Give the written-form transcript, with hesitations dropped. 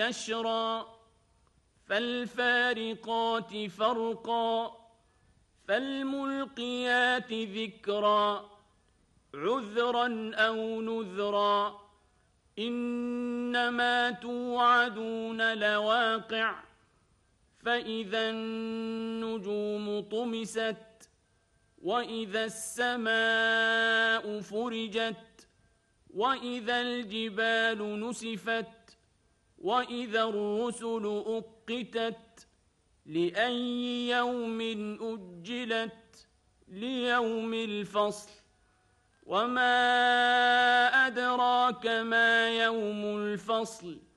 نشرا فالفارقات فرقا فالملقيات ذكرا عذرا أو نذرا إنما توعدون لواقع فإذا النجوم طمست وإذا السماء فرجت وإذا الجبال نسفت وإذا الرسل أقتت لأي يوم أجلت ليوم الفصل وما أدراك ما يوم الفصل